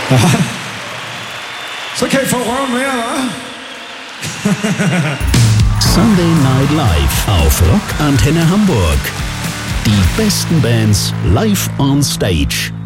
Ist okay, Frau mehr, wa? Sunday Night Live auf Rock Antenne Hamburg. Die besten Bands live on stage.